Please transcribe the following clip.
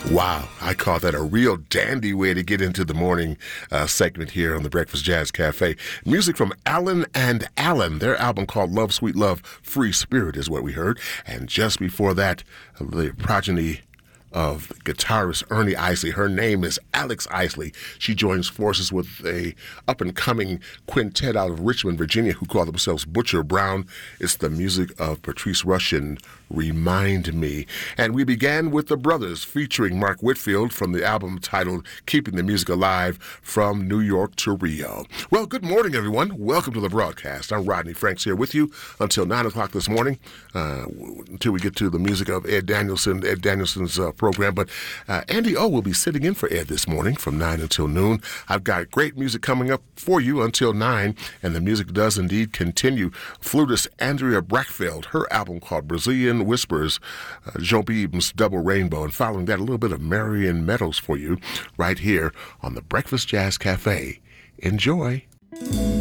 Wow, I call that a real dandy way to get into the morning segment here on the Breakfast Jazz Cafe. Music from Alan and Alan. Their album called Love, Sweet Love, Free Spirit is what we heard. And just before that, the progeny of guitarist Ernie Isley. Her name is Alex Isley. She joins forces with a up-and-coming quintet out of Richmond, Virginia, who call themselves Butcher Brown. It's the music of Patrice Rushen, Remind Me. And we began with the Brothers featuring Mark Whitfield from the album titled Keeping the Music Alive, From New York to Rio. Well, good morning, everyone. Welcome to the broadcast. I'm Rodney Franks here with you until 9 o'clock this morning, until we get to the music of Ed Danielson's program. But Andy O will be sitting in for Ed this morning from 9 until noon. I've got great music coming up for you until 9, and the music does indeed continue. Flutist Andrea Brackfeld, her album called Brazilian Whispers, Joe Beam's Double Rainbow, and following that, a little bit of Marion Meadows for you right here on the Breakfast Jazz Cafe. Enjoy.